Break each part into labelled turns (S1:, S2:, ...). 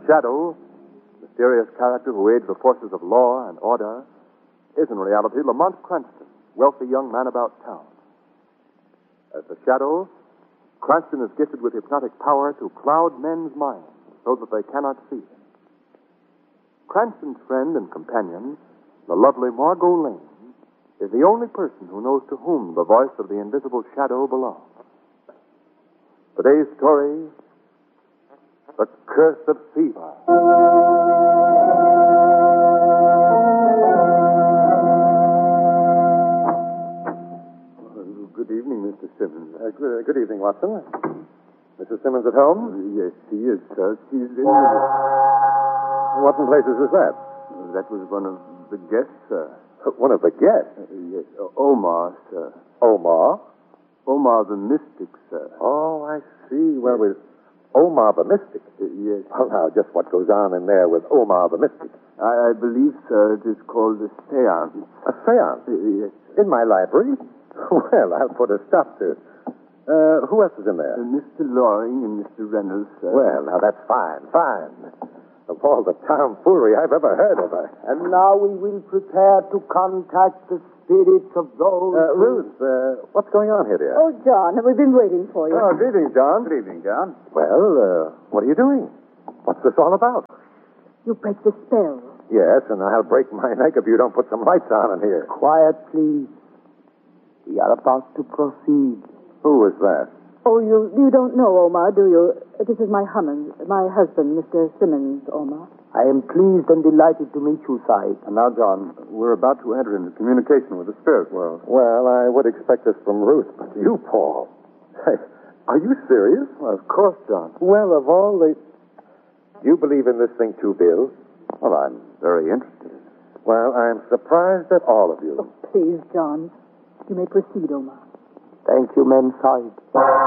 S1: Shadow, mysterious character who aids the forces of law and order, is in reality Lamont Cranston, wealthy young man about town. As the Shadow, Cranston is gifted with hypnotic power to cloud men's minds so that they cannot see him. Cranston's friend and companion, the lovely Margot Lane, is the only person who knows to whom the voice of the invisible Shadow belongs. Today's story, The Curse of Siva.
S2: Good evening, Mr. Simmons. Good evening, Watson. Mrs. Simmons at home?
S3: Yes, she is, sir. She's in
S2: What in places is that?
S3: That was one of the guests, sir.
S2: One of the guests?
S3: Yes, Omar, sir.
S2: Omar?
S3: Omar the Mystic, sir.
S2: Oh, I see. Well, with Omar the Mystic.
S3: Yes.
S2: Well, now, just what goes on in there with Omar the Mystic?
S3: I believe, sir, it is called a seance.
S2: A seance?
S3: Yes.
S2: In my library? Well, I'll put a stop to it. Who else is in there?
S3: Mr. Loring and Mr. Reynolds, sir.
S2: Well, now, that's fine. Of all the tomfoolery I've ever heard of.
S4: And now we will prepare to contact the spirits of those...
S2: Ruth, what's going on here, dear?
S5: Oh, John, we've been waiting for you.
S2: Oh, good evening, John.
S3: Good evening, John.
S2: Well, what are you doing? What's this all about?
S5: You break the spell.
S2: Yes, and I'll break my neck if you don't put some lights on in here.
S4: Quiet, please. We are about to proceed.
S2: Who is that?
S5: Oh, you don't know Omar, do you? This is my husband, Mr. Simmons, Omar.
S4: I am pleased and delighted to meet you, Said.
S3: And now, John, we're about to enter into communication with the spirit world.
S2: Well, I would expect this from Ruth, but you, Paul. Hey, are you serious?
S3: Well, of course, John.
S2: Well, of all the... You believe in this thing too, Bill?
S3: Well, I'm very interested.
S2: Well, I'm surprised at all of you.
S5: Oh, please, John. You may proceed, Omar.
S4: Thank you, men, Said.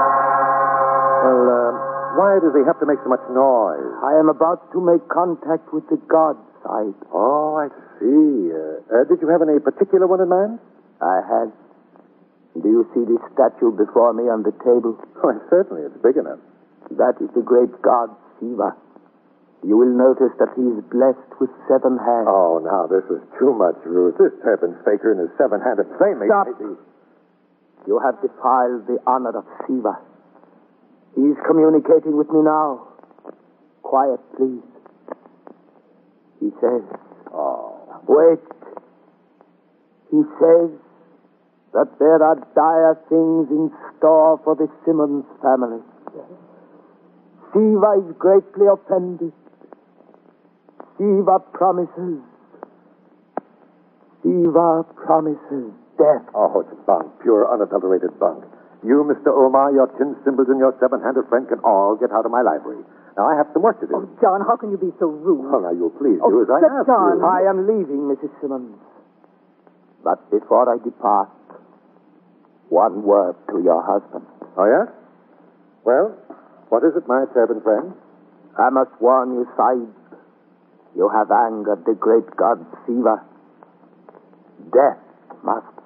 S2: Well, why does he have to make so much noise?
S4: I am about to make contact with the gods, Said.
S2: Oh, I see. Did you have any particular one in mind?
S4: I had. Do you see this statue before me on the table?
S2: Why, certainly. It's big enough.
S4: That is the great god, Shiva. You will notice that he is blessed with 7 hands.
S2: Oh, now, this is too much, Ruth. This turban faker and his 7-handed playmate...
S4: Stop! You have defiled the honor of Shiva. He is communicating with me now. Quiet, please. He says...
S2: Oh.
S4: Wait. He says that there are dire things in store for the Simmons family. Shiva is greatly offended. Shiva promises death.
S2: Oh, it's bunk. Pure, unadulterated bunk. You, Mr. Omar, your tin symbols, and your 7-handed friend can all get out of my library. Now, I have some work to do.
S5: Oh, John, how can you be so rude?
S2: Well, now, you'll please
S5: Oh,
S2: do as I
S5: but
S2: ask
S5: John...
S2: you.
S4: I am leaving, Mrs. Simmons. But before I depart, one word to your husband.
S2: Oh, yes? Well, what is it, my turban friend?
S4: I must warn you, Said. You have angered the great god Shiva. Death must